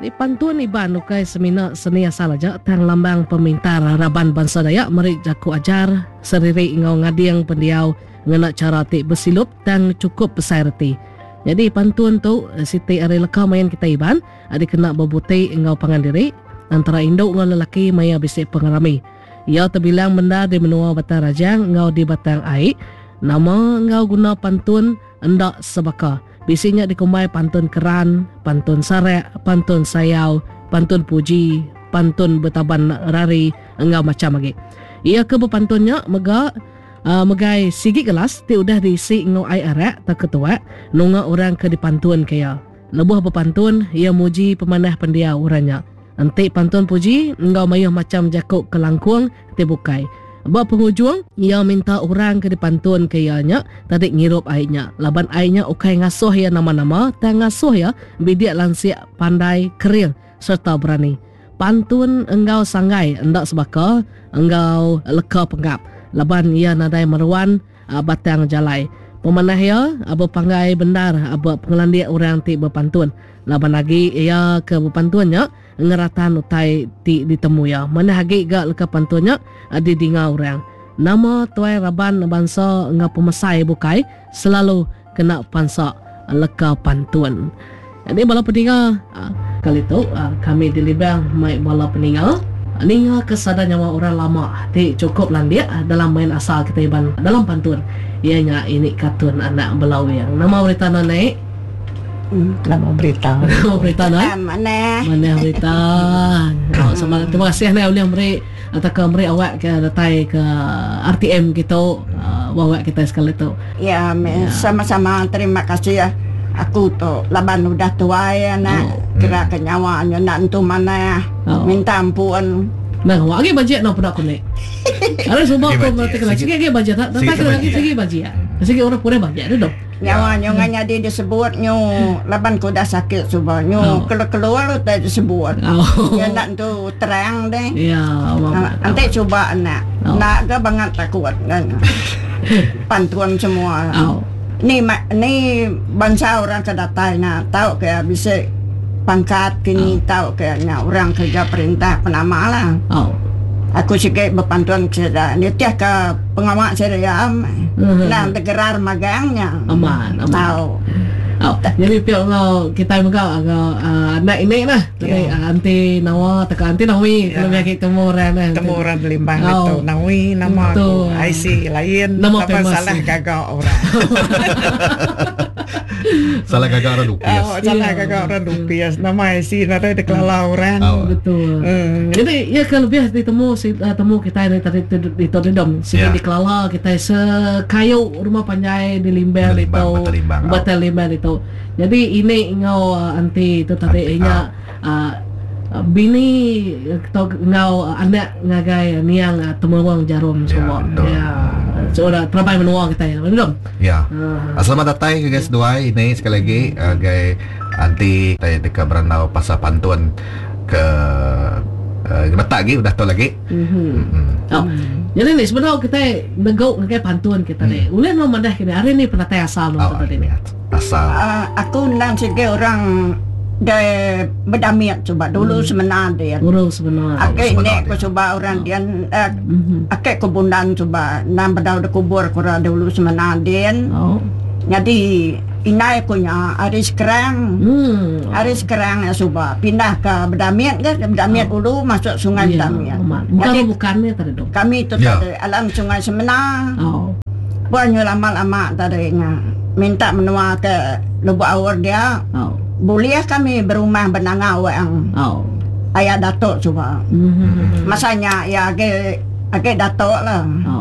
Di pantun iban nukai semina seni asal aja tang lambang pemintar Raban Bangsa Dayak mari jaku ajar seriri ngau ngadiang pendiau ngena cara ti bersilup tang cukup besar reti. Jadi pantun tu siti ari leka mayan kita iban adi kena bebutai ngau pangan diri antara induk ngau lelaki maya bisik pengarami. Ia terbilang benda di menua batang rajang ngau di batang air. Nama ngau guna pantun endak sebaka. Biasanya dikumai pantun keran, pantun sarek, pantun sayau, pantun puji, pantun betaban rari, engau macam lagi. Ia ke berpantunnya megai sigi kelas ti udah diisi ngau ai arek tak ketua nunga orang ke dipantun kaya. Lebuh berpantun ia muji pemanah pendia orangnya. Antik pantun puji engau mayuh macam jakuk kelangkuang ti bukai. Buat penghujung, ia minta orang ke dipantun kayanya tadi ngirup airnya. Laban airnya ukai ngasuh ya nama-nama, tak ngasuh ya bidik lansiak pandai kering serta berani. Pantun engkau sanggai, endak sebaka, engkau leka penggap. Laban ia nadai meruan batang jalai. Pemanah ya, abu panggai bendar, abu pengelandia orang ti berpantun. Laban lagi ia ke berpantunnya, ngeratan utai ti ditemu ya. Mana hagi gak leka pantunnya adi dinga orang. Nama tuai Raban Bangsa ngau pemesai bukai selalu kena pansa leka pantun. Jadi bala peninggal kali tu kami di Libang mai bala peninggal ninga kesada nyawa orang lama ti cukup landia dalam main asal kita iban dalam pantun. Ianya ini katun anak belau yang nama berita naik. Nama berita. Nama berita nak? Mana berita? Sama terima kasih nak boleh beri atau ke beri awak ke datai ke RTM kita bawa kita sekali tu. Ya, sama-sama terima kasih ya. Aku tu laban udah tua ya nak kira kenyawanya nak tu mana ya. Minta ampun. Nah, awak lagi bajet nak pernah kulit. Ada semua aku berarti kena sikit bajet tak? Tak kena lagi sikit bajet. Sikit orang pun bajet tu dong. Nyawanya nganya dia disebut nyo laban ko dah sakit suba nyo keluar lu tak disebut. Ya nak tu terang deh. Ya, nanti coba nak ke banget takut kan. Pantun semua. Ni bangsa orang kedatai nak tahu ke bisa pangkat kini tahu kayaknya orang kerja perintah penama lah. Aku sikit berpantun saya dia tiap ke pengamak saya ya nah tegerar magangnya aman. Tahu. Jadi pihak ngau kita muka anak ini lah. Jadi anti nawa teka anti nawi kalau biar kita temu orang Limbang itu nawi nama aku IC lain nama salah gagak orang. Salah gagak orang Lupias. Salah gagak orang Lupias. Nama IC nada deklala orang. Betul. Jadi ya kalau biasa temu kita ini tadi di Todedom sini deklala kita sekayu rumah panjai di Limbang itu Batal Limbang itu. Jadi ini ngau anti itu tadi nya bini atau ngau anak ngagai niang temuang jarum semua. Ya. Sudah terbaik menua kita ya. Betul? Ya. Selamat datang ke guys dua ini sekali lagi gai anti tadi dekat beranau pasal pantun ke letak lagi udah tahu lagi. Jadi ni sebenarnya kita negau ngagai pantun kita ni. Uleh no mandah kini hari ni penatai asal no tadi ni. Asal. Aku nang sige orang dia berdamiat coba dulu semenar dia. Dulu semenar. Akak ini aku coba orang dia akak kebundan coba nam bedau de kubur kura dulu semenar dia. Jadi inai punya aris kerang. Aris kerang ya coba pindah ke Bedamiat kan Bedamiat dulu masuk sungai Bedamiat. Jadi bukannya tadi dong. Kami itu tadi alam sungai Semenar. Banyak lama-lama tadinya minta menua ke Lubuk Awur dia. Boleh kami berumah Benangau yang ayah datuk coba. Masanya ya agak datuk lah.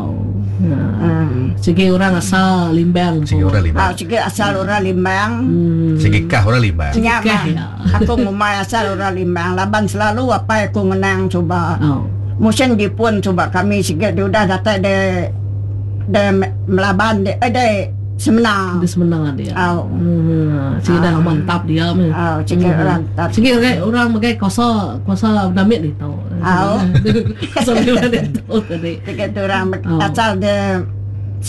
Sige orang asal Limbang. Sige orang Limbang. Sige asal orang Limbang. Sige kah orang Limbang. Aku ngumai asal orang Limbang. Laban selalu apa aku menang coba. Musim Jepun coba kami sige dia udah datang de Melaban de Semenar. Di Semenar dia. Sige dah mantap dia. Sige orang mantap. Sige orang magai kuasa Bedamiat ni tahu. Kuasa Bedamiat ni tahu tadi. Sige orang asal de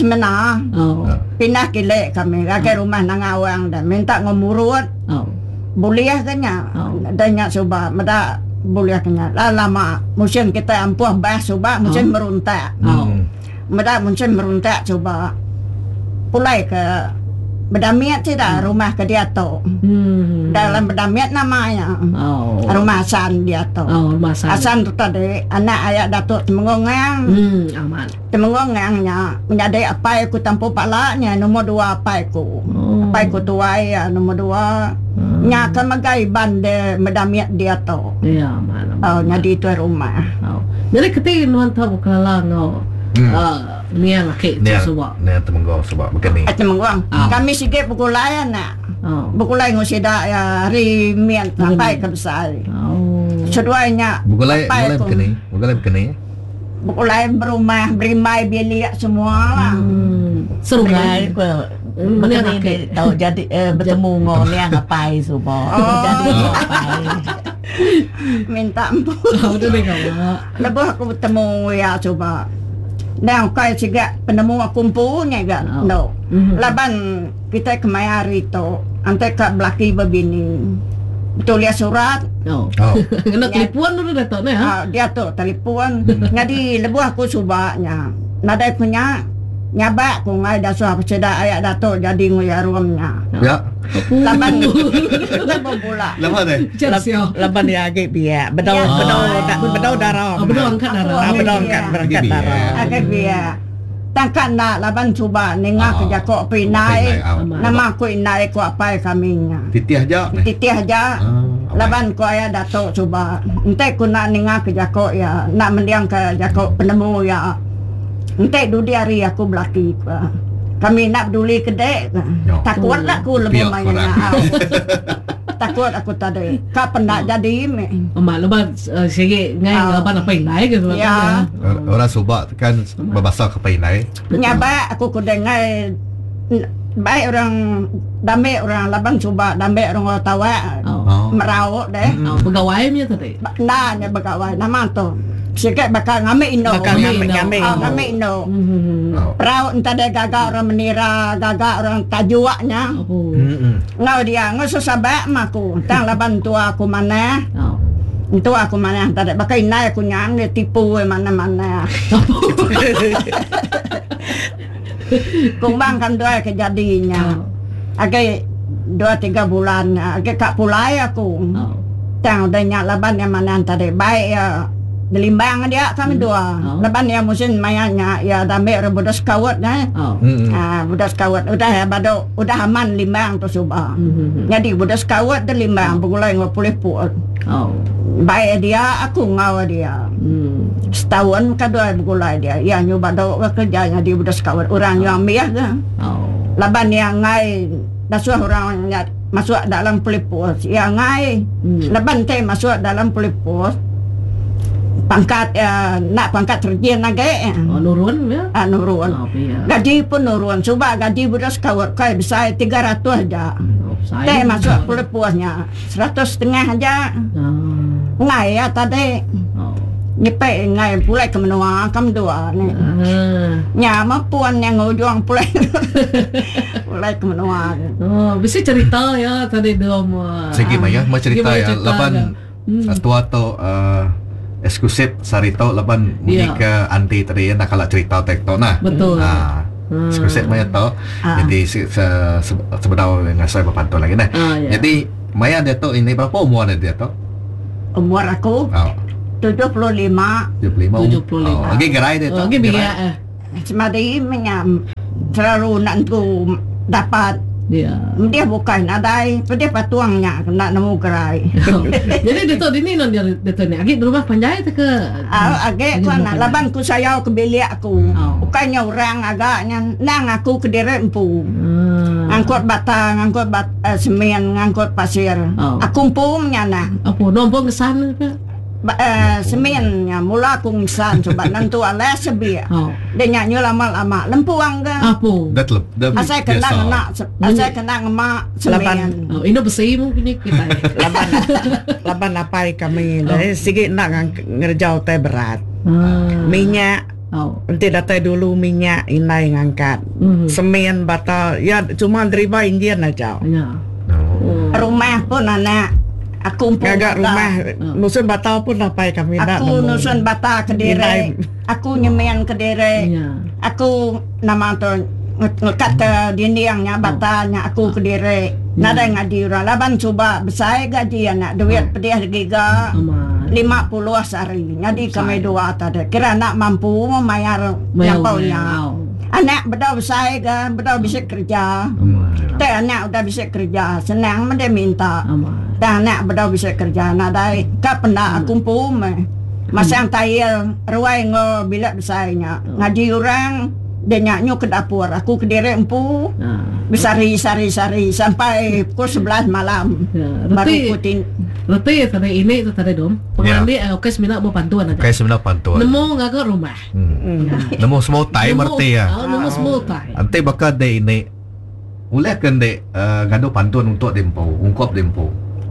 Semenar. Pindah kilek kami. Agak rumah nangawang dan minta ngomurut. boleh kanya. Danya coba meda boleh kanya. Lama musim kita ampuh bah coba musim meruntak. Meda musim meruntak coba. Pulai ke Bedamiat tidak rumah ke dia tu. Dalam Bedamiat namanya. Rumah Hasan dia tu. Hasan tu tadi anak ayah Datuk Temengongang. Aman. Temengongangnya menjadi apa aku tampu palanya nombor 2 apa aku. Apa aku tua ya nombor 2. Nya kan magai bande Bedamiat dia tu. Ya aman. Jadi itu rumah. Jadi ketika nuan tahu kalau niang akik sebab niang Temenggung sebab begini. Temenggung. Kami sikit pukul lain nak. Pukul lain ngusida ya hari mian sampai ke besar. Seduanya. Pukul lain begini. Pukul lain berumah, berimai bilik semua lah. Seru kan? Mana akik tahu jadi bertemu ngau niang apai semua. Jadi apai. Minta ampun. Betul dengar. Lepas aku bertemu ya coba. Nah, kau juga penemu kumpunya kan? No. Laban kita kemari tu, antai kat belaki berbini. Tulis surat. Kena telefon dulu Datuk ni ha? Dia tu telefon. Jadi lebu aku subaknya. Nada punya nyabak ku ngai dah suah peseda ayat Datuk jadi ngoya rumnya. Ya. Laban lebu pula. Lama deh. Laban dia agak biak. Bedau darah. Bedau angkat darah. Bedau angkat darah. Agak biak. Tangkan nak laban cuba nengah kerja kok pinai. Nama aku inai ko apa kaminya. Titiah aja. Laban ko ayah Datuk cuba. Entek ku nak nengah kerja kok ya. Nak mendiang ke jakok penemu ya. Entek dudi hari aku belaki ku. Kami nak peduli kedek. Takut lah aku lebih main. Takut aku tadi. Kapan nak jadi me? Mak lepas sikit ngai lepas apa inai ke sebab ya. Orang subak kan berbahasa ke pinai. Nyaba aku kudengai baik orang damai orang labang cuba damai orang tawa merawat deh. Pegawai punya tadi. Nah, nya pegawai nama tu. Sikit bakal ngambil Indo. Ngambil Indo. Peraut entah dia gagak orang menira, gagak orang tajuaknya. Ngau dia, ngau susabak maku. Tang laban tua aku mana. Tua aku mana. Tadi bakal inai aku nyang dia tipu mana-mana. Kumbang kan doa kejadiannya. Agak 2-3 bulan. Agak kak pulai aku. Tang udah nyak laban yang mana tadi. Baik ya. Delimbang dia kami dua. Lepas dia musim mayanya ya damai budak skawat nah. Budak skawat udah ya bado udah aman limbang tu subah. Jadi budak skawat de limbang pulai ngopulih puat. Baik dia aku ngau dia. Setahun kedua pulai dia. Ya nyoba do kerjanya di budak skawat orang yang miah kan. Lepas dia ngai dasuh orang masuk dalam pelipus. Ya ngai. Lepas teh masuk dalam pelipus. Pangkat nak pangkat terjun lagi. Nurun ya? Nurun. Gaji pun nurun. Cuba gaji budak sekawat kai besar 300 aja. Teh masuk pelepusnya 100.5 aja. Ngai ya tadi. Nyepe ngai pulai ke menua kam dua ni. Nyama puan yang ngujung pulai. Pulai ke menua. Bisa cerita ya tadi dua Segi maya mau cerita ya laban tua tu eksklusif sarito laban bunyi ke anti tadi nak kalau cerita tekto nah. Betul. Eksklusif maya tu. Jadi sebenarnya dengan saya berpantau lagi nah. Jadi maya dia tu ini berapa umur dia tu? Umur aku 75. Lagi gerai dia tu. Lagi biak. Semadi menyam terlalu nantu dapat. Dia bukan adai, dia patuangnya nak nemu gerai. Jadi Datuk ini non dia Datuk ni. Agak rumah panjai tu ke? Agak tu nak laban ku saya ke bilik aku. Bukannya orang agaknya nang aku ke diri empu. Angkut batang, angkut semen, angkut pasir. Aku empungnya nah. Apa nombong ke sana ke? Semennya mula aku ngisan coba nantu ala sebi. Dia nyanyi lama-lama lempuang ke? Apa? Asal kenang nak, asal kenang mak semen. Ini bersih mungkin kita. Laban apa kami? Sikit nak ngerjau teh berat. Minyak. Nanti datang dulu minyak inai ngangkat. Semen batal. Ya cuma derima Indian aja. Rumah pun anak aku pun Gagak rumah Nusun Batau pun dapat kami nak aku Nusun Bata Kediri. Aku nyemen Kediri. Aku nama tu ngekat ke dindingnya batanya aku Kediri. Nada ngadi orang laban coba besar gaji anak duit pedih giga 50 sehari. Jadi kami dua tadi kira nak mampu membayar nyampaunya. Anak bedau besar kan, bedau bisa kerja. Teh anak udah bisa kerja, senang mende minta. Dan anak bedau bisa kerja, nak dai kap pernah aku pun masang tayel ruai ngo bilik besarnya. Ngaji orang dia nyanyi ke dapur, aku ke diri empu. Besari sampai pukul 11 malam. Baru kutin. Reti tadi ini tu tadi dom. Pengendi oke semina mau bantuan aja. Oke semina bantuan. Nemu ngagak rumah. Nemu semua tai merti ya. Nemu semua tai. Ante bakal de ini. Uleh kan de ngado bantuan untuk dempo, ungkap dempo.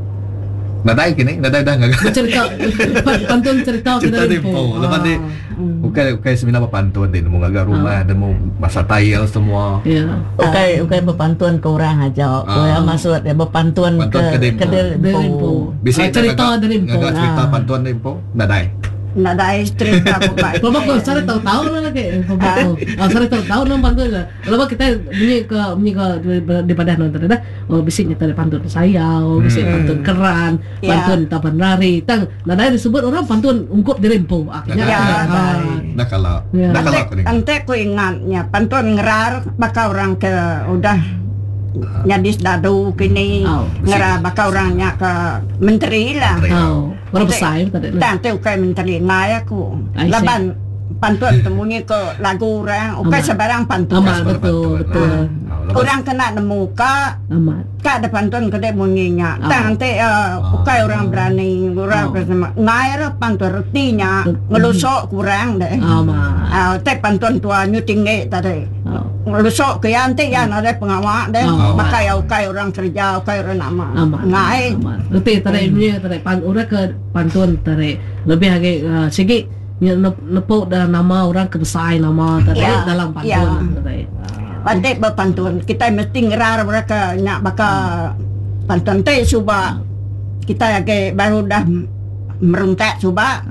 Nadai kini, nadai dah ngagak. Cerita bantuan cerita kita dempo. Lepas ni Ukai semina berpantuan dia nemu ngagak rumah, nemu masa tayel semua. Ya. Ukai berpantuan ke orang aja. Kau maksud dia berpantuan ke dempo. Bisa cerita dari dempo. Ngagak cerita pantuan dempo, nadai. Nadai cerita apa? Kalau kau cari tahu lah lagi. Kalau cari tahu nama pantun lah. Kalau kita bunyi ke di padah nonton dah. Oh bisiknya tadi pantun saya, bisik pantun keran, pantun tapan lari. Tang nadai disebut orang pantun ungkup di rempo. Akhirnya. Dah kalau aku ni. Ante ku ingatnya pantun ngerar bakal orang ke udah nyadis dadu kini ngerar bakal orangnya ke menteri lah. Orang besar tadi. Tante ukai menteri ngai aku. Laban pantun temunyi ke lagu orang, ukai sebarang pantun. Betul. Orang kena nemu ka ada pantun kedai munyinya. Tante ukai orang berani, orang ngai pantun retinya ngelusok kurang deh. Teh pantun tua nyuting tadi. Ngelusok ke ante ya ada pengawak deh. Maka ukai orang kerja, ukai orang nama. Ngai. Reti tadi punya tadi orang ke pantun tadi lebih lagi segi nepuk dah nama orang kebesar nama tadi dalam pantun tadi. Pandai berpantun kita mesti ngerar mereka nak bakal pantun teh cuba kita lagi baru dah meruntak cuba.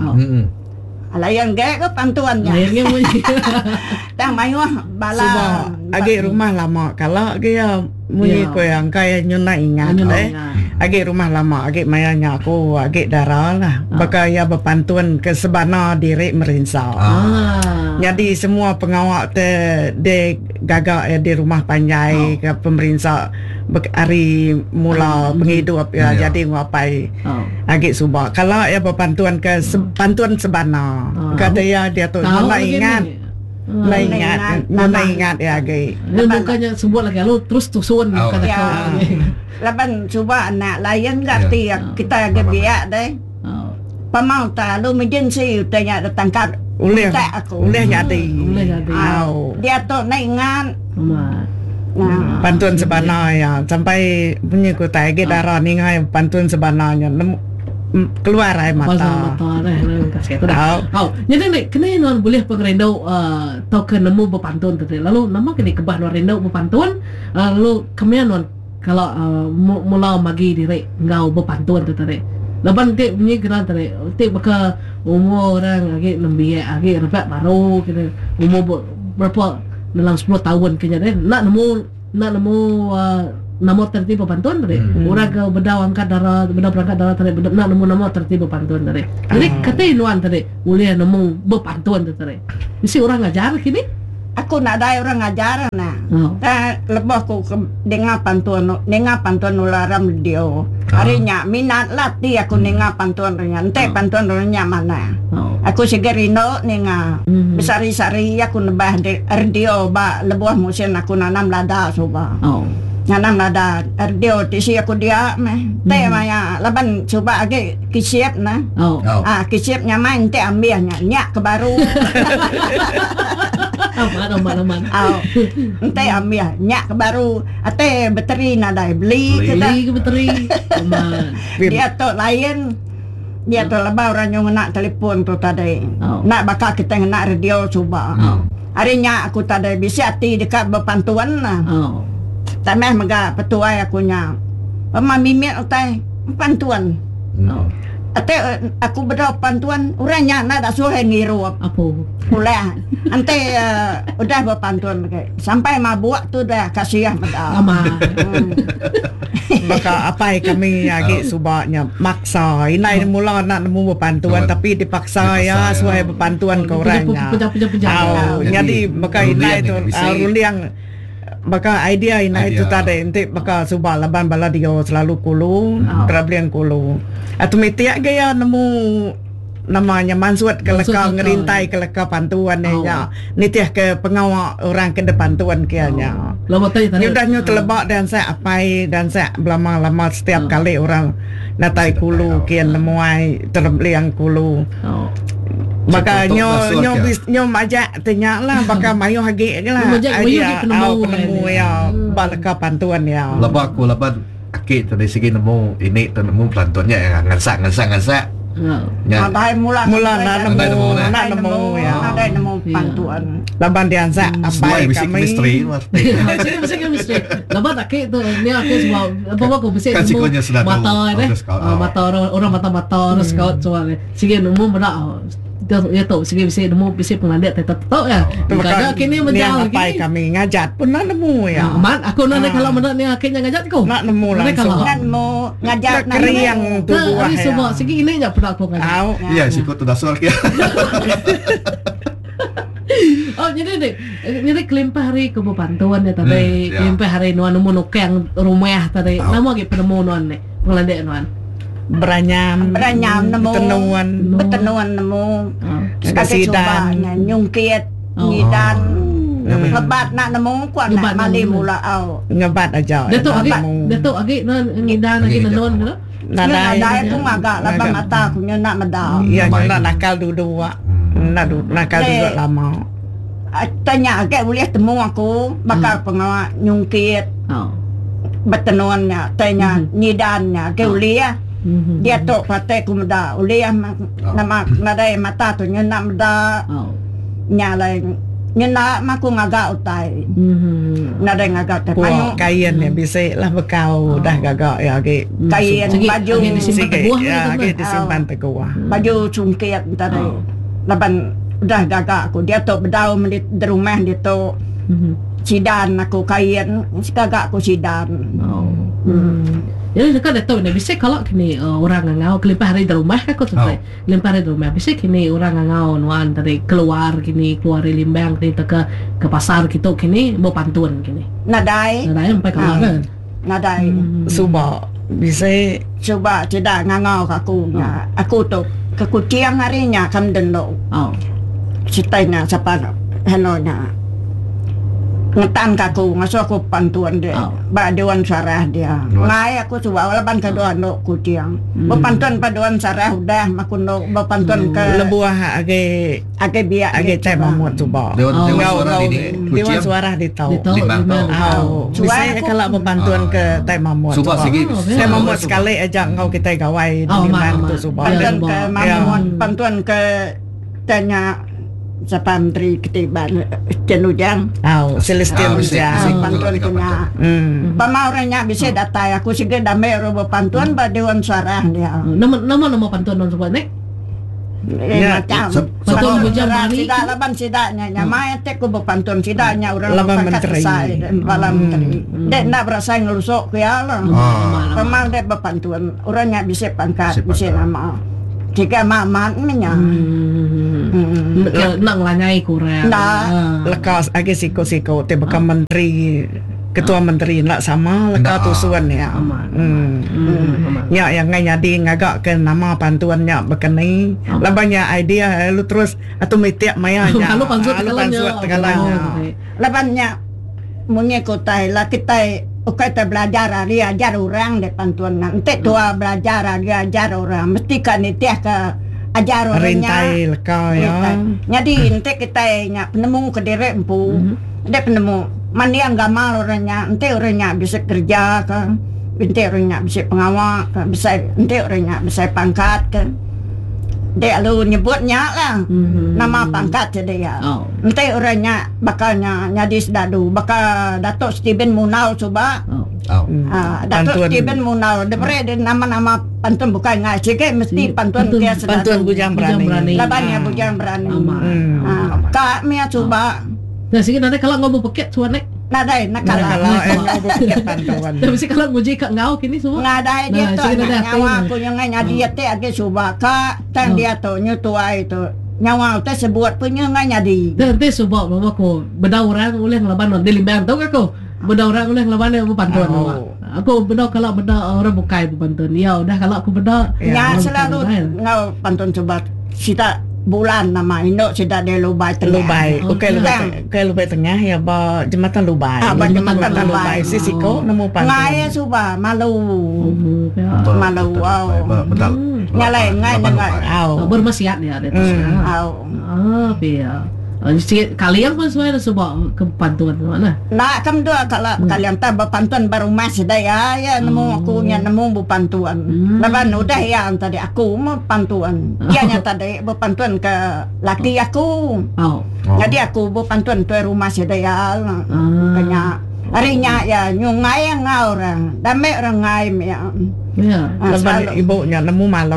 Layan ge ke pantuannya. Layan ge bunyi. Dah mayuh bala. Agi rumah lama kalau dia bunyi ko yang kaya nyuna ingat agi rumah lama agi mayanya aku agi darah lah bakal ya berpantuan ke sebana diri merinsau. Jadi semua pengawak de gagak di rumah panjai ke pemerintah hari mula penghidup ya jadi ngapai agi subah kalau ya berpantuan ke pantuan sebana kata ya dia tu nak ingat ya agi bukannya sebuah lagi lu terus tusun kata kau laban cuba anak layan gati kita lagi biak deh pamau ta lu emergency tanya datang kat uleh jadi dia tu nak ingat pantuan sebana ya sampai punya ku tai ge darah ni ngai pantuan sebananya keluar air mata kasih tu dah. Jadi ni kena non boleh pengerendau token nemu berpantun tadi. Lalu nama kena kebah non rendau berpantun. Lalu kemudian non kalau mula magi diri ngau berpantun tadi. Laban ti bunyi kena tadi. Ti baka umur orang lagi lembie lagi rebat baru kena umur berapa dalam 10 tahun kena deh. Nak nemu nama tertib pantun tadi. Orang ke bedau angkat darah, bedau berangkat darah tadi. Nak nemu nama tertib pantun tadi. Jadi kata inuan tadi, boleh nemu berpantun tadi. Mesti orang ngajar kini. Aku nak ada orang ngajar nah. Lebih aku dengar pantun ularam dia. Harinya minat latih aku dengar pantun nya. Ente pantun nya mana? Aku segerino dengar. Besari-sari aku nebah radio ba lebuh musim aku nanam lada coba. Nanam lada radio tisi aku dia teh maya laban coba age kisiap nah. Kisiapnya main teh ambilnya nyak ke baru. Aman. Ente ambil nyak ke baru. Ate bateri nadai beli ke bateri. Dia tu lain. Dia tu lebah orang yang nak telefon tu tadi. Nak bakal kita nak radio coba. Harinya aku tadi bisa hati dekat berpantuan lah. Tamah mega petuai aku nya. Pemamimit utai pantuan. Ate aku berdoa pantuan orangnya nak dah suruh ngiru Apa? Ulah. Ante udah berpantuan sampai mabuk tu dah kasihan pada. Ama. Maka apa kami lagi subaknya maksa. Inai mula nak nemu berpantuan tapi dipaksa ya suai berpantuan ke orangnya. Jadi maka inai tu ruliang maka idea inai itu tadi nanti maka subak laban bala dia selalu kulu traveling kulu. Atau metiak gaya nemu namanya mansuat ke leka ngerintai ke leka pantuan ya. Nitiah ke pengawal orang ke depan tuan kianya. Nyudahnya terlebak dan saya apai dan saya lama-lama setiap kali orang natai kulu kian nemuai terliang kulu. Maka nyo majak tanya lah baka mayo hagi lah. Dia penemu ya balaka pantuan ya. Lebak ku leban akik tadi segi nemu ini tu nemu pelantuannya yang ngansak. Ada mula nak nemu ya. Ada nemu pantuan. Laban diansa apa kami misteri. Misteri. Laban akik tu ni akik semua apa ko bisik nemu mata orang mata scout soal. Sige nemu benda ya tahu sige nemu bisik pengandak tahu ya. Kadang kini menjauh apa kami ngajat pun nak nemu ya. Aman aku nak kalau mendak ni akhirnya ngajat ko. Nak nemu langsung. Nak mau ngajat nak yang tu buah. Ini semua sige ini je pernah aku ngajat. Iya sikut tu dasar kia. Oh jadi kelimpah hari ke bantuan ya tadi kelimpah hari nuan nemu nukang rumah tadi nama lagi penemu nuan ni pengelandek nuan beranyam nemu betenuan nemu kasidan nyungkit ngidan ngebat nak nemu kuat nak mali mula au ngebat aja Datuk agi ngidan agi nenun tu nadai pun agak labang mata punya nak medal iya nak nakal dulu nakal dulu lama tanya agak boleh temu aku bakal pengawal nyungkit betenuannya tanya ngidannya ke boleh dia tok pakai kumda boleh nama nadai mata tu nak meda nyalai nyena maku ngagak utai nadai ngagak tapi kain yang bisa lah bekau dah gagak ya ke kain baju disimpan teguah baju cungkit tadi laban udah gagak aku dia tok bedau di rumah dia tok sidan aku kain gagak aku sidan jadi dekat tahu ni bisa kalau kini orang ngau kelimpah hari di rumah aku tu kelimpah hari di rumah bisa kini orang ngau nuan tadi keluar dari limbang kini ke pasar gitu kini mau pantun kini nadai sampai keluar kan nadai suba bisa coba tidak ngau aku tu ke kucing harinya kam dendo ceritanya siapa henonya ngetan kaku masuk aku pantuan dia baduan sarah dia ngai aku coba laban kedua no kucing berpantuan paduan sarah udah maku no berpantuan ke lebuah age biak age teh mamut coba dewan suara di tau bisa kalau berpantuan ke teh mamut coba segi teh mamut sekali aja ngau kita gawai di mana tu coba pantuan ke mamut pantuan ke tanya siapa menteri ketiban Cenujang Celestial Ujang pantuan punya pama orangnya bisa datai aku sige damai robo pantuan badewan suara dia nama pantuan non sobat nek macam pantuan bujang mari tidak laban sidaknya nyamai tek ku pantuan sidaknya orang laban menteri menteri dek nak berasa ngelusuk ya lah pama dek berpantuan orangnya bisa pangkat bisa nama jika mamat menya nak ngelanyai kurang lekas agi siko te bekas menteri ketua menteri nak sama lekas tusuan ya yang jadi ngagak ke nama pantuannya bekeni labanya idea lu terus atau metiak maya nya lu pansuat tegalanya labannya munye kotai lah kita kita belajar dia ajar orang de pantuan nanti tua belajar dia ajar orang mesti kan nitiah ke ajar orangnya rintai lekau ya jadi nanti kita penemu ke diri empu dia penemu mandi yang gamal orangnya nanti orangnya bisa kerja kan nanti orangnya bisa pengawal kan bisa nanti orangnya bisa pangkat kan dia lu nyebutnya lah nama pangkat dia. Nanti orangnya bakalnya nyadi sedadu bakal Datuk Stephen Munau coba. Datuk Stephen Munau daripada nama-nama pantun bukan ngaji ke mesti pantun dia sedadu. Pantun Bujang Berani. Labannya Bujang Berani. Kak Mia coba. Nah, sige nanti kalau ngomong peket suanek. Nadai nakala. Ngomong peket pantun. Tapi sih kalau nguji kak ngau kini semua. Nadai dia tu nyawa aku yang nyadi te age coba kak tang dia tu nyutua itu. Nyawa te sebut punya nyadi. Nanti sebab mama ko beda orang oleh ngelaban di limbang tahu kau? Beda orang oleh ngelaban apa pantun mama. Aku beda kalau beda orang bukai pantun. Ya udah kalau aku beda. Ya selalu ngau pantun coba sita bulan nama Indo sudah di Lubai Tengah. Lubai. Okey Lubai Tengah ya ba Jembatan Lubai. Jembatan Lubai. Sisiko nemu pantun. Ngai suba malu. Malu wow. Betul. Nyalai ngai dengan bermaksiat dia ada tu. Biar. Kalian pun suara sebab ke pantun mana? Nak kam dua kalau kalian tak berpantun baru mas daya ya nemu aku nya nemu berpantun. Laban udah ya tadi aku mau pantun. Ianya tadi berpantun ke laki aku. Jadi aku berpantun tu rumah sedaya. Kanya harinya ya nyungai orang. Damai orang ngai ya. Ya, laban ibunya nemu malau.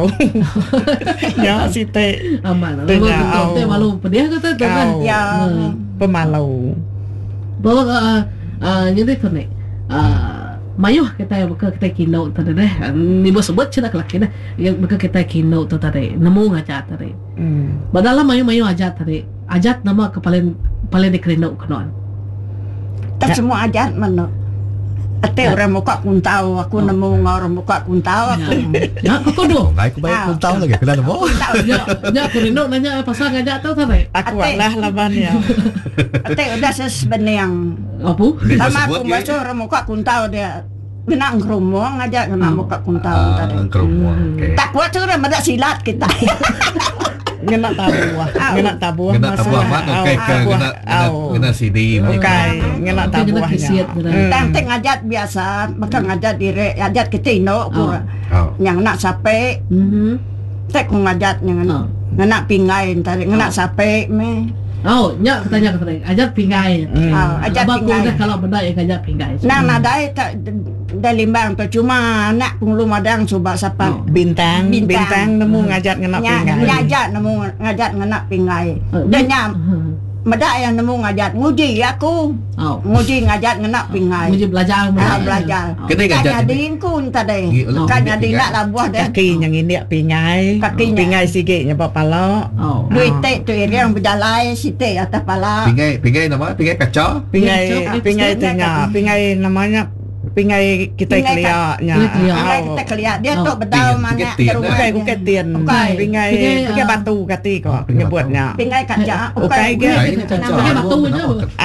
Ya site. Aman. Lalu malu pedih kata kan. Ya, pemalau. Bawa jadi tu ni. Mayuh kita kino tadi deh. Ni bos sebut cerita lelaki deh. Yang kita kino tu tadi. Nemu ngajat tadi. Padahal mayu ajat tadi. Ajat nama ke paling dikerinau kenon. Tak semua ajat mana. Ate orang muka kuntau aku nemu orang muka kuntau aku. Ya aku doh. Aku bayar kuntau lagi kena nemu. Ya aku rindu nanya pasal ngajak tahu tadi. Aku lah labannya. Ate udah sebenarnya. Apa? Sama aku baca orang muka kuntau dia. Kena ngkrumong ngajak kena muka kuntau tadi. Ngkrumong. Tak kuat tu orang ada silat kita. Ngena tabuah mana kena CD ngena tabuahnya tante ngajat biasa maka ngajat diri ngajat ketino yang nak sape tek ngajat yang ngena pingai tadi ngena sape me nyak katanya ajat pingai ajat pingai kalau benda yang ajat pingai nadai tak dalimbang tu cuma nak pengulu madang coba siapa bintang nemu ngajat ngena pingai ngajat nemu ngajat ngena pingai dan nyam medak yang nemu ngajat nguji aku nguji ngajat ngena pingai nguji belajar kita nyadin kun tadi kan nyadin nak labuah deh kaki yang ini pingai sikitnya pak pala duit tek tu yang berjalai sitik atas pala pingai nama pingai kaca pingai tengah pingai namanya pingai kita keliaknya kita keliak dia tu bedau mana bukan tian pingai batu kati kok nyebutnya pingai kaca pingai batunya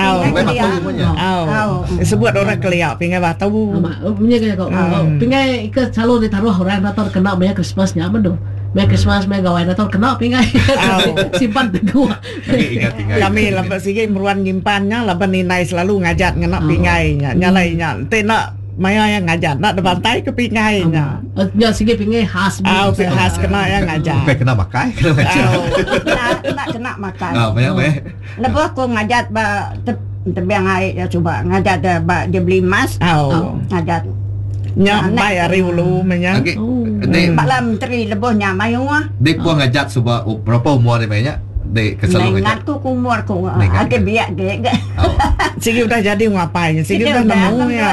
sebut orang keliak pingai batu pingai ke selalu ditaruh orang datang kena banyak Christmasnya apa tu Merry Christmas, Merry Gawai datang kena pingai simpan teguh. Kami lepas sikit meruan nyimpannya lepas ninai selalu ngajat ngena pingainya nyalainya tena maya yang ngajat nak depantai ke pingainya ya sikit pingai khas khas kena yang ngajat kena makai kena makan banyak lepas aku ngajat tebiang air ya coba ngajat dia beli emas ngajat nyampai hari ulu menyang Pak Lam Menteri lebihnya mayu dia pun ngajat sebab berapa umur dia banyak dia kesal ngajat aku umur aku ada biak gek sigi udah jadi ngapain sigi udah nemu ya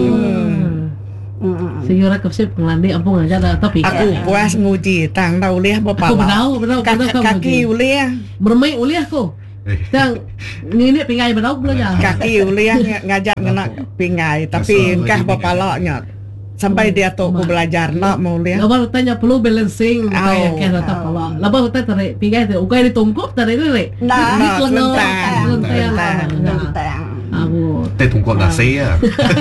sigi orang kapsip pengelandi ampun ngajat tapi aku puas nguji tang dah uliah bapak kaki uliah bermain uliah ko dan ini pingai berau belanja kaki uliah ngajak ngena pingai tapi engkah bapalaknya sampai dia tu aku belajar nak mau lihat. Lepas tanya perlu balancing kayak kena tak apa. Lepas tanya tarik pingai tu, ukai ditungkop tarik tarik. Nah, lentang. Aku tungkop nasi ya.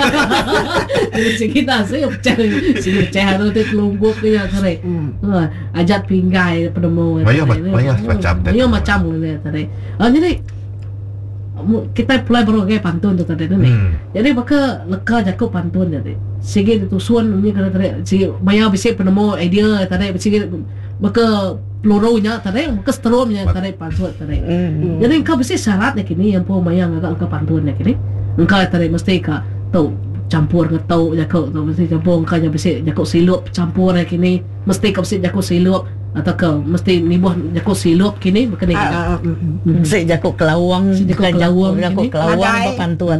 Sikit nasi, pecah tu tungkop dia tarik. Ajat pingai penemu. Banyak macam ni tarik. Jadi kita mulai berbagai pantun tu tadi ni. Jadi maka leka jakup pantun jadi. Sikit tu suan ni kena tadi. Sikit banyak bisik penemu idea tadi. Sikit maka pelurunya tadi kestromnya tadi pantun tadi. Jadi engkau mesti syaratnya kini yang pun mayang agak engkau pantunnya kini. Engkau tadi mesti ka tahu campur ngetau jakau tu mesti campur engkau mesti jakau silup campur kini mesti kau mesti jakau silup atau kau mesti nibuh jakau silup kini bekeni. Mesti jakau kelawang, jakau kelawang pantun.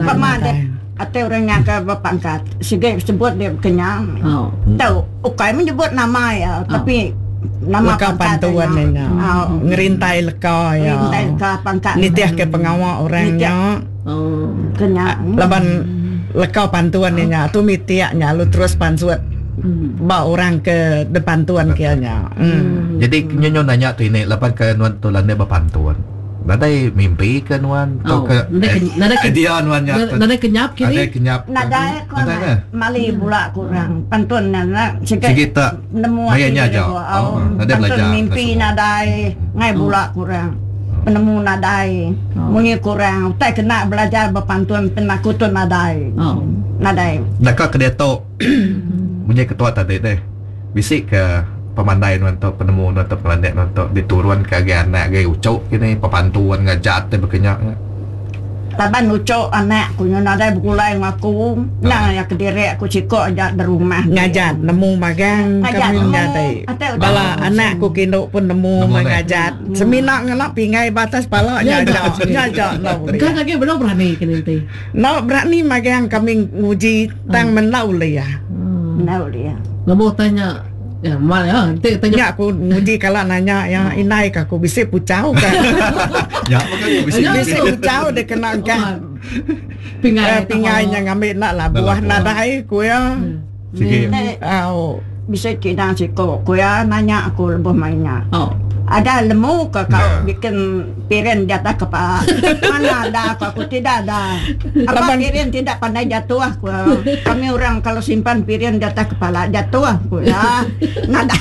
Atau orang yang ke berpangkat sebut dia kenyang. Tahu ukai menyebut nama ya, tapi nama pantuan ni ngerintai leka ya. Ngerintai leka pangkat. Nitiah ke pengawal orangnya. Kenyang. Laban leka pantuan ni nya tu mitiaknya lu terus pansuat. Bawa orang ke depan tuan kianya. Jadi nyonya nanya tu ini lapan ke nuan tu lande berpantuan. Nadai mimpi ke nuan atau ke idea nuan nya. Nadai kenyap kini. Nadai kenyap. Nadai ko mali pula kurang. Pantun na sikit tak nemu ayahnya aja. Nadai belajar. Mimpi nadai ngai pula kurang. Penemu nadai. Mungkin kurang. Tak kena belajar berpantun penakutun nadai. Nadai. Dekat kedai tok. Punya ketua tadi deh. Bisik ke pemandai nonton penemu nonton pelandek nonton diturun ke anak gay ucok ini pepantuan ngajat teh berkenyak. Taban ucok anak ku nadai bukulai ngaku. Nah ya kediri aku ciko aja di rumah. Ngajat nemu magang kami ngatai. Bala anak ku kinduk pun nemu mengajat. Seminak ngelap pingai batas pala ngajat. Kan kaki benar berani kini teh. No berani magang kami nguji tang menau ya. Menau ya. Lamo tanya ya mana ya tanya aku nguji kalau nanya ya inai aku bisa pucau kan. Ya makanya bisa pucau dek kena kan. Pingainya ngambil nak lah buah nadai ku ya. Sikit. Bisa cina siko ku ya nanya aku lebih mainnya. Ada lemu ke kau bikin piring di atas kepala. Mana ada aku tidak ada. Apa piring tidak pandai jatuh aku. Kami orang kalau simpan piring di atas kepala jatuh aku ya. Nada.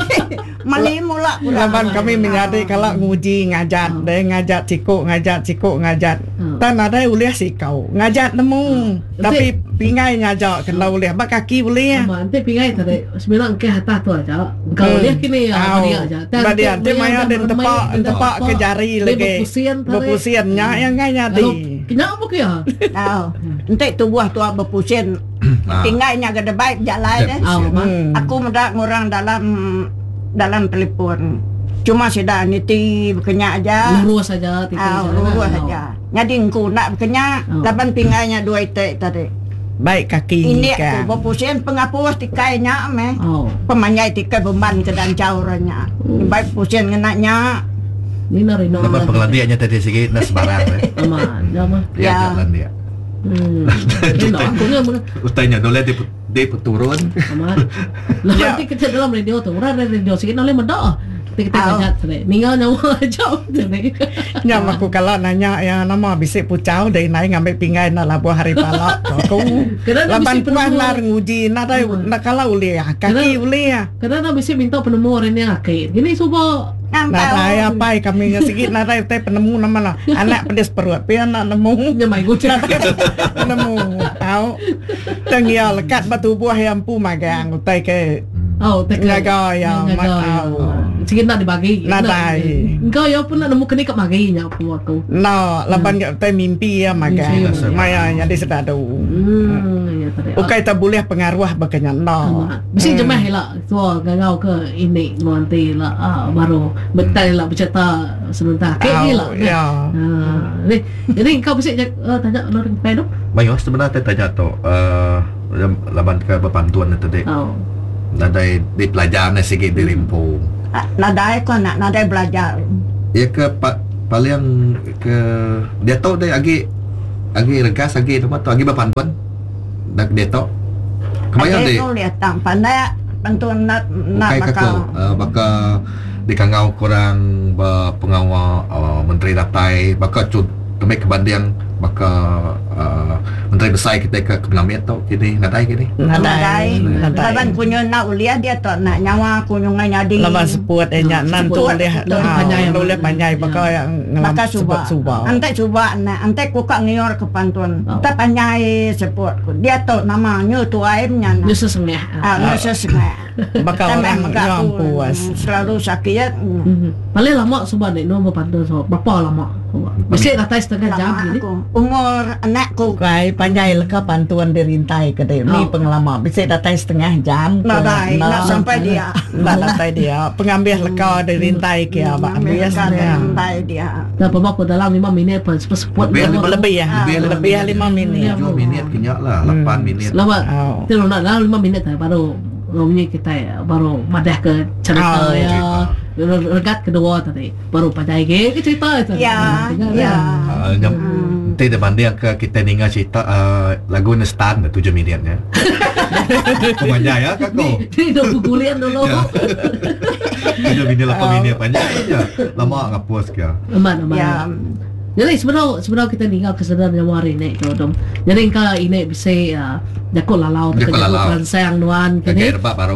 Mali mula laban kami menyadari kalau nguji ngajat deh ngajat cikuk ngajat. Tan ada uliah si kau ngajat nemu. Tapi pingai ngajak kena uliah bak kaki uliah. Nanti pingai tadi sebenarnya ke atas tu aja. Kau uliah kini ya dia aja. Badia maya dan tepak ke jari lagi. Berpusiannya yang nganya di. Kenapa ke ya? Nanti tubuh tua berpusian. Pingainya gede baik jalan deh. Aku muda ngurang dalam telepon. Cuma sudah niti berkenyak aja. Lurus saja, lurus saja. Jadi aku nak berkenyak, lapan pingainya 2 itik tadi. Baik kaki ini aku berpusian pengapus tikainya meh. Pemanyai tikai beban ke dan caurnya. Baik pusian ngenaknya. Ini narino. Lepas pengeladiannya tadi sikit nak sebarang. Aman, aman. Ya jalan dia. Utainya boleh dia turun. Aman. Nanti kita dalam radio tu, orang radio sikit boleh mendak. Kita kajat tadi. Ninggal nyawa jauh tadi. Nyam aku kalau nanya ya nama bisik pucau dari naik ngambil pingai nak labuh hari palak. Aku lapan puan lar nguji nak kalau uliah kaki uliah. Karena bisik minta penemu orang yang akid. Gini coba nadai apa kami sikit nadai teh penemu nama lah. Anak pedes perut, pian nak nemu nyamai gucak. Nemu tahu. Tengia lekat batu buah yang pu magang utai ke. Jaga yang sikit nak dibagi. Nadai. Engkau ya pun nak nemu kini kat baginya aku. No, lapan kat mimpi ya magang. Maya jadi sedadu. Ukai tak boleh pengaruh bakanya. No. Mesti jemah lah. So gangau ke ini nanti lah baru betul lah bercerita sebentar. Kayak lah. Ya. Jadi engkau mesti tanya orang pedok. Baik, sebenarnya tanya tu laban ke berpantuan tadi. Nadai di pelajaran sikit di Limpo. Nadai ko nak nadai belajar. Ya ke paling ke dia tahu dia agi regas agi tu agi berpantuan. Dak dia tahu. Kemayan dia. Aku lihat tang pandai pantuan nak bakal di kangau kurang pengawal menteri datai bakal tumik kebanding bakal menteri besar kita ke Kemenamian tau kini nadai laban punya nak uliah dia tak nak nyawa kunjungan nyadi laban sepuat enyak nan tu boleh panjai bakal yang bakal cuba antai cuba nak antai ku kak ngior ke pantun tak panjai sepuat dia tak namanya tu airnya Nusa Sengah bakal orang yang puas. Selalu sakit. Paling lama sebab ni nombor pantas berapa lama? Mesti datang setengah jam gini. Umur anakku Kai panjai leka bantuan dirintai ke dia. Ni pengalaman. Bisa datang setengah jam. nak sampai dia. Nak sampai dia. Pengambil leka dirintai ke abang. Biasanya. Sampai dia. Dan pemako dalam 5 minit pun seput Lebih 5 minit. 7 minit kenyak lah 8 minit. Lama. Tidak nak dalam 5 minit baru Romnya kita baru madah ke cerita ya, regat kedua tadi baru pandai ke cerita itu. Ya. Nanti dibanding ke kita dengar cerita lagu Nestan 7 minitnya. Panjang ya kakak. Ini dah kuliah dulu. 7 minit 8 minit panjang aja. Lama ngapus ke. Aman. Ya. Jadi sebenarnya kita tinggal kesedaran yang hari ini dom. Jadi kalau ini bisa jakut lalau, jakut sayang nuan kini. Gerbak baru.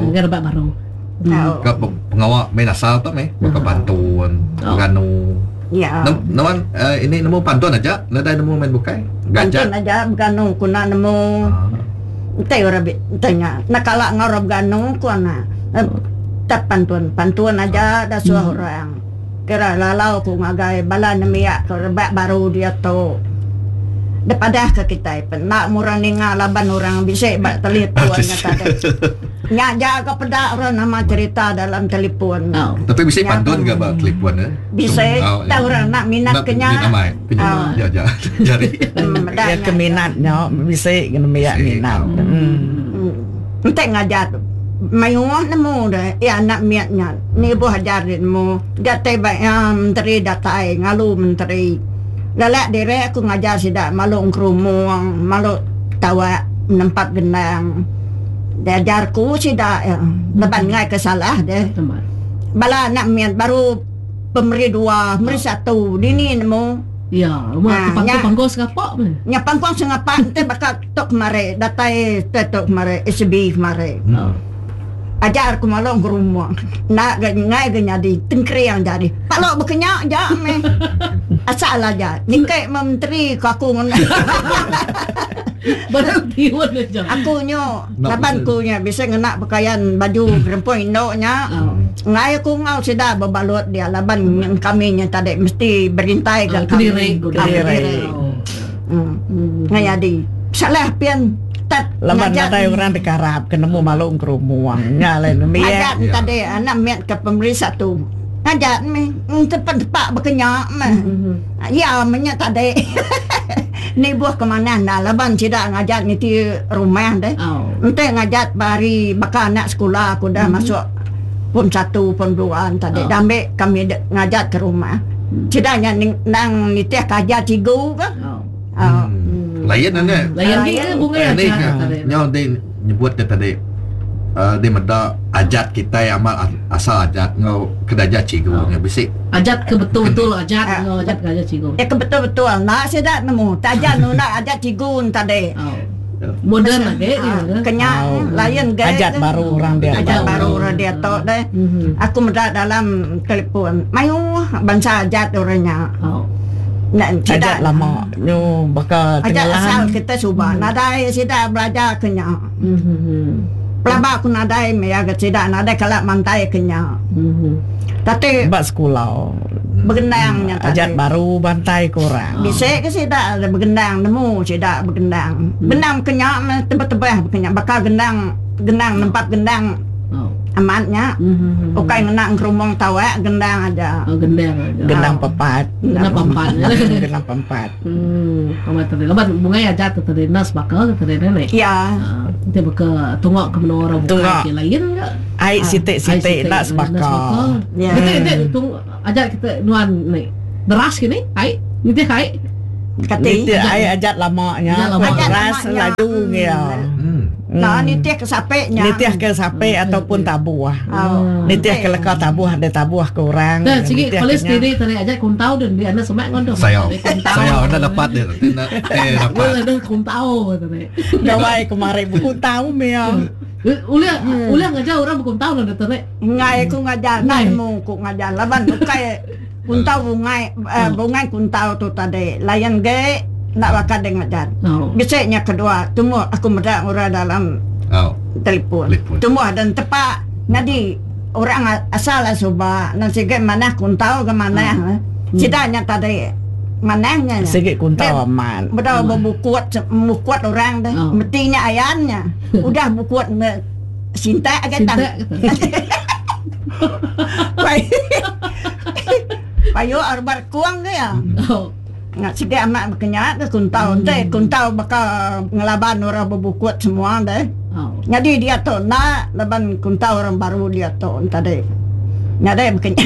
Tahu. Pengawal main asal tu maka bantuan, ganu. Ya. Nawan ini nemu bantuan aja, nada nemu main bukai. Bantuan aja ganu kuna nemu. Entah orang tanya. Nakala ngorob ganu kuna. Tak bantuan aja dah suah orang. Kira lalau ku ngagai bala namiak kerebak baru dia tu daripada ke kita nak murang ninga laban orang bisa bak telefon kata nya jaga pada orang nama cerita dalam telefon. Tapi bisa bantuan ke bak telefon bisa tahu orang nak minat kenya ya jari dia keminatnya bisa namiak minat entek ngajar mayuah nemu dah ya anak miatnya ni buah ajarin mu datai baik menteri datai ngalu menteri lalak direk aku ngajar sidak malu kerumuang malu tawa nempat gendang diajarku sidak leban ngai kesalah deh bala anak miat baru pemberi 2 memberi 1 dini nemu ya pangkong sengapa nya pangkong sengapa teh bakal tok mare datai tok mare SB mare ajar aku malong ke rumah nak ngai jadi tengkriang jadi kalau berkenyak aja me asal aja ni kayak menteri aku ngona berarti aja aku nyo laban ku nya bisa ngena pakaian baju perempuan Indo nya ngai aku ngau sudah berbalut dia laban kami nya tadi mesti berintai ke Kediri ngai jadi salah pian laban ada orang dekarap kenemu malu kerumuang nyalain ngajak tadi anak miat ke pemberi 1 ngajak me tepat berkenyak ya menyak tadi ni buah kemana nah laban tidak ngajak niti rumah deh ente ngajak bari bakal anak sekolah aku dah masuk pun 1 pun 2 tadi dambe kami ngajak ke rumah tidaknya nang niti kaja cigu kan layan nanya. Layan ke bunga ni nyaw dia nyebut dia tadi dia meda ajat kita yang amal asal ajat ngau kedaja cigu nya bisik. Ajat ke betul-betul ajat ngau ajat kedaja cigu. Ke betul-betul nak sedak nemu tajak nu nak ajat cigu tadi. Modern lagi kenyang layan gaya ajat baru orang dia ajat baru orang dia tahu deh. Aku meda dalam telefon mayu bangsa ajat orangnya. Ajak lama nyo bakal ajak asal kita cuba nadai sida belajar kenyang pelaba aku nadai ya sida nadai kalak mantai kenyang tapi bak sekolah bergendangnya ajak baru bantai korang bisa ke sida ada bergendang nemu sida bergendang gendang kenyang tebah-tebah kenyang bakal gendang nempat gendang amatnya ukai nak kerumong tawa gendang aja gendang pepat gendang pempat kamu tadi lebat bunga ya jatuh tadi nas bakal tadi nenek ya dia bakal tunggu ke menara buka lain enggak ai sitik nak sebakal ya tunggu ajak kita nuan nih deras gini ai ini hai kata ai ajak lamanya deras laju ya nah nitiah ke sapenya nitiah ke sape ataupun tabuah nitiah ke leka tabuah ada tabuah ke orang dan segi polis diri tadi aja kuntau dan dia anak semak ngondo saya anda dapat dia dapat ada kuntau tadi gawai kemarin kuntau mea ulah ngajar orang kuntau dan tadi ngai ku ngajar naimu ku ngajar laban ukai kuntau bungai kuntau tu tadi layan ge nak bakal dengan ngajar. Biasanya kedua, temu aku meda orang dalam telepon. Temu dan tepat Ngadi orang asal suba nang sige manah kuntau ke manah. Citanya tadi manahnya. Sige kuntau aman. Betul bukuat orang deh. Mestinya ayahnya. Udah bukuat Sinta kata. Payo arbar kuang ke ya. Nggak sige amat berkenyak ke kuntau deh. Kuntau bakal ngelaban orang berbukuat semua deh. Jadi dia tu nak laban kuntau orang baru dia tu tadi. Nyada berkenyak.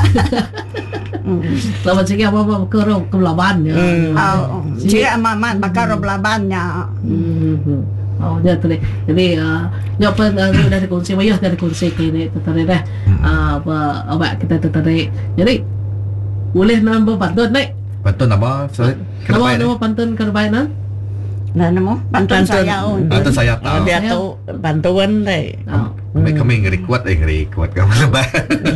Laban sige apa kerong kelaban ya. Sige amat bakal kelabannya. Oh, jadi nyoba dari kunci bayar dari kunci kini tertarik dah. Apa kita tertarik. Jadi boleh nambah pantun nih. Pantun apa? Nama pantun kerbainan. Nah, nama pantun saya. Pantun saya tahu. Dia tahu bantuan deh. Kami ngeri kuat kamu lebih.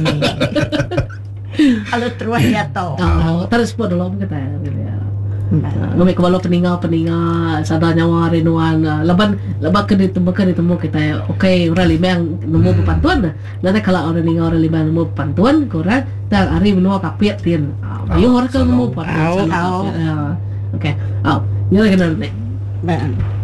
Kalau terus dia tahu. Terus buat dulu kita. Ngomong kebalo peninga sadar nyawa rinuan laban ke ditemu kita okey orang limang nemu pantuan nanti kalau orang ninga orang limang nemu pantuan korang dan hari menua kapiat tin ayo orang kalau nemu pantuan okey nyala kena nih